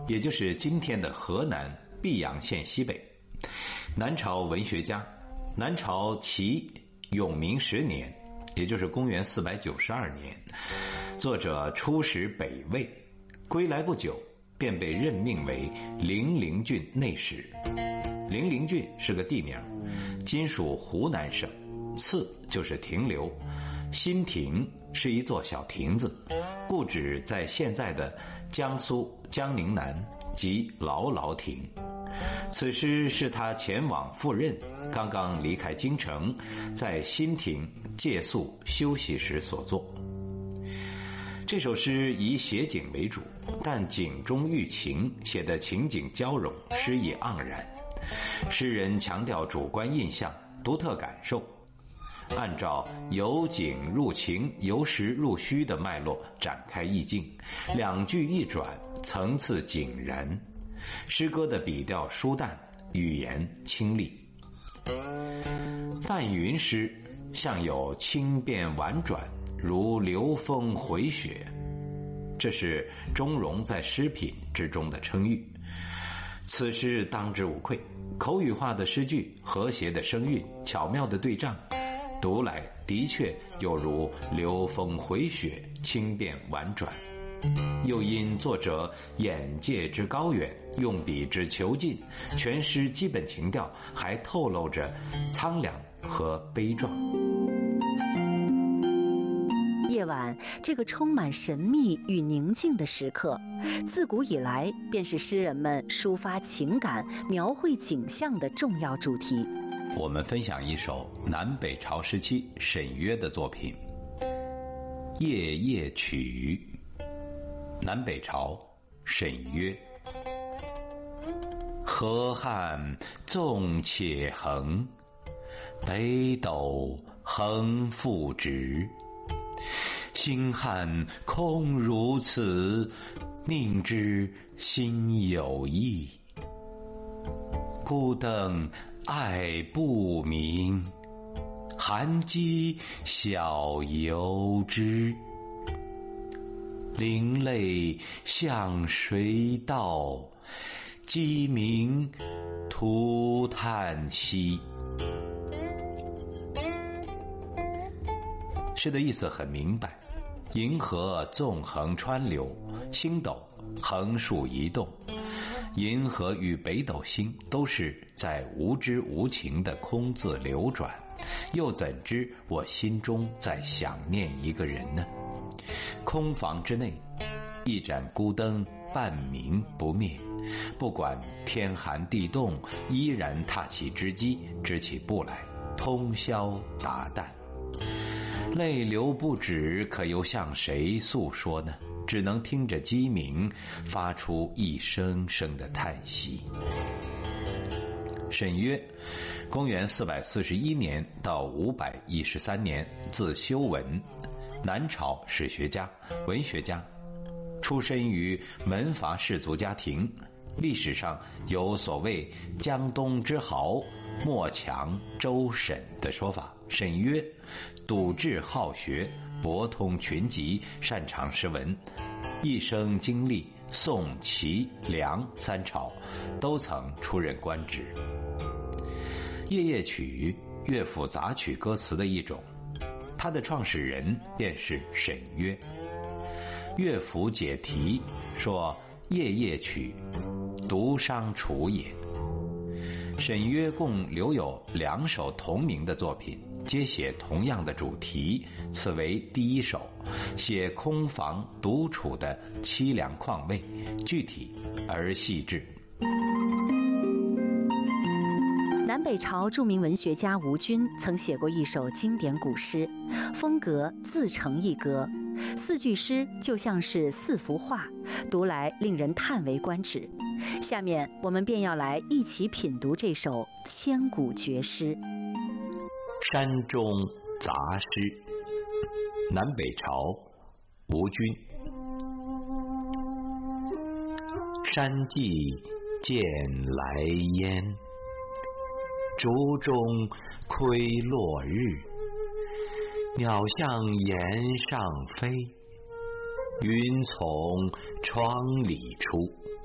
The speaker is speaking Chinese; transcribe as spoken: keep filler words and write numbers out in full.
也就是今天的河南泌阳县西北。南朝文学家，南朝齐永明十年，也就是公元四百九十二年，作者出使北魏，归来不久便被任命为零陵郡内史。零陵郡是个地名，今属湖南省，次就是停留。新亭是一座小亭子，故址在现在的江苏江宁南及劳劳亭。此诗是他前往赴任，刚刚离开京城，在新亭借宿休息时所作。这首诗以写景为主，但景中寓情，写的情景交融，诗意盎然。诗人强调主观印象、独特感受，按照由景入情、由实入虚的脉络展开意境，两句一转，层次井然。诗歌的笔调舒淡，语言清丽。范云诗向有轻便婉转，如流风回雪，这是钟嵘在诗品之中的称誉。此诗当之无愧，口语化的诗句，和谐的声韵，巧妙的对仗，读来的确有如流风回雪，轻便婉转。又因作者眼界之高远，用笔之遒劲，全诗基本情调还透露着苍凉和悲壮。 夜晚这个充满神秘与宁静的时刻，自古以来便是诗人们抒发情感、描绘景象的重要主题。 我们分享一首南北朝时期沈约的作品《夜夜曲》。南北朝沈约。河汉纵且横，北斗横复直。星汉空如此，宁知心有意。孤灯爱不明，寒鸡晓犹知。灵泪向谁道？鸡鸣徒叹息。诗的意思很明白，银河纵横穿流，星斗横竖移动，银河与北斗星都是在无知无情的空自流转，又怎知我心中在想念一个人呢？空房之内，一盏孤灯半明不灭，不管天寒地冻，依然踏起织机，织起布来，通宵达旦。泪流不止，可又向谁诉说呢？只能听着鸡鸣，发出一声声的叹息。沈约，公元四百四十一年到五百一十三年，字修文，南朝史学家、文学家，出身于门阀士族家庭。历史上有所谓江东之豪，莫强周沈的说法。沈约笃志好学，博通群集，擅长诗文，一生经历宋、齐、梁三朝，都曾出任官职。夜夜曲，乐府杂曲歌词的一种，它的创始人便是沈约。乐府解题说夜夜曲，独伤楚也。沈约共留有两首同名的作品，皆写同样的主题，此为第一首，写空房独处的凄凉况味，具体而细致。 南北朝著名文学家吴均曾写过一首经典古诗，风格自成一格，四句诗就像是四幅画，读来令人叹为观止。下面我们便要来一起品读这首千古绝诗。 山中杂诗，南北朝吴均。山际见来烟，竹中窥落日。鸟向檐上飞，云从窗里出。